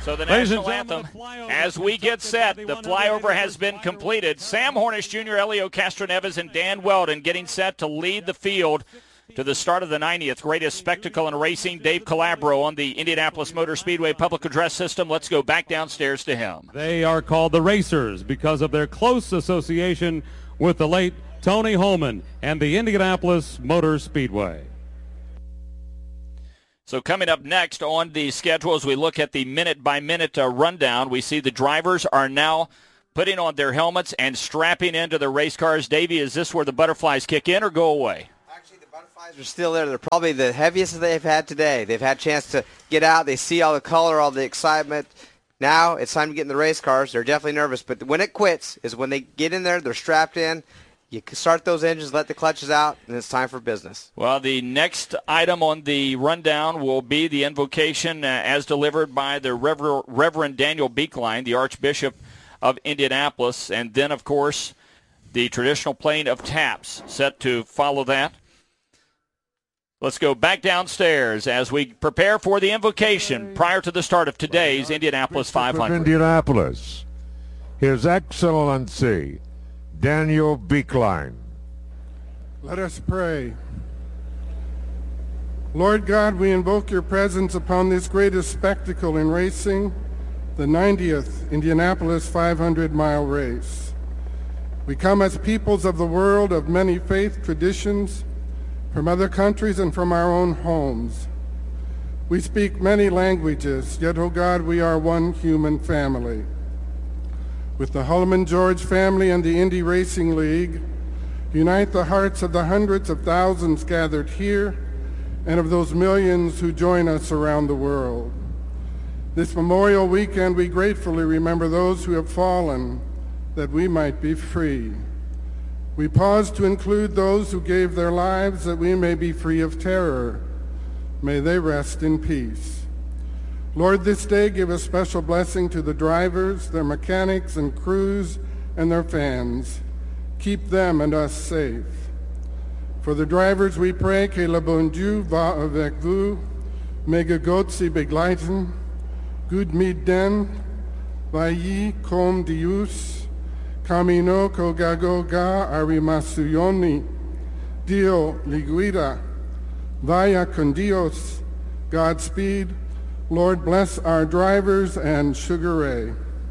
So the national anthem, as we get set, the flyover has been completed. Sam Hornish Jr., Elio Castroneves, and Dan Weldon getting set to lead the field to the start of the 90th greatest spectacle in racing. Dave Calabro on the Indianapolis Motor Speedway public address system. Let's go back downstairs to him. They are called the Racers because of their close association with the late Tony Holman and the Indianapolis Motor Speedway. So coming up next on the schedule, as we look at the minute-by-minute rundown, we see the drivers are now putting on their helmets and strapping into their race cars. Davey, is this where the butterflies kick in or go away? Actually, the butterflies are still there. They're probably the heaviest that they've had today. They've had a chance to get out. They see all the color, all the excitement. Now it's time to get in the race cars. They're definitely nervous. But when it quits is when they get in there, they're strapped in. You can start those engines, let the clutches out, and it's time for business. Well, the next item on the rundown will be the invocation as delivered by the Reverend Daniel Beekline, the Archbishop of Indianapolis. And then, of course, the traditional playing of taps set to follow that. Let's go back downstairs as we prepare for the invocation prior to the start of today's Indianapolis 500. Indianapolis, His Excellency Daniel Beekline. Let us pray. Lord God, we invoke your presence upon this greatest spectacle in racing, the 90th Indianapolis 500-mile race. We come as peoples of the world of many faith traditions, from other countries and from our own homes. We speak many languages, yet, O God, we are one human family. With the Hulman George family and the Indy Racing League, unite the hearts of the hundreds of thousands gathered here and of those millions who join us around the world. This Memorial Weekend, we gratefully remember those who have fallen that we might be free. We pause to include those who gave their lives that we may be free of terror. May they rest in peace. Lord, this day give a special blessing to the drivers, their mechanics and crews, and their fans. Keep them and us safe. For the drivers we pray, que le bon Dieu va avec vous, mega Gott sie begleiten, gut mit den, vai com Dios, camino cogagoga arimasuioni, Dio li guida, vaya con Dios, Godspeed. Lord, bless our drivers and Sugar Ray.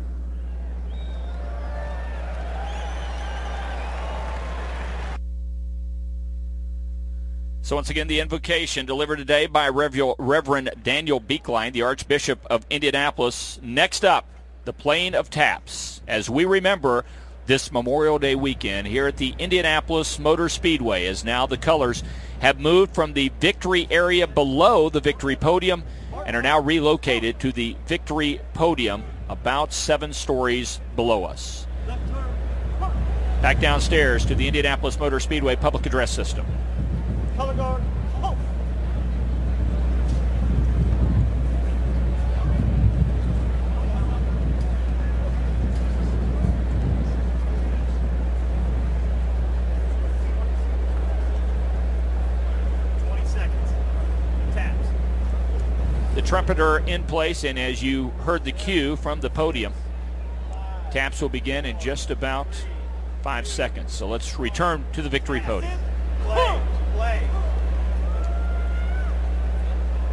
So once again, the invocation delivered today by Reverend Daniel Beekline, the Archbishop of Indianapolis. Next up, the playing of taps, as we remember this Memorial Day weekend here at the Indianapolis Motor Speedway, as now the colors have moved from the victory area below the victory podium and are now relocated to the victory podium about 7 stories below us. Back downstairs to the Indianapolis Motor Speedway public address system. Color guard, halt. The trumpeter in place, and as you heard the cue from the podium, taps will begin in just about 5 seconds. So let's return to the victory podium.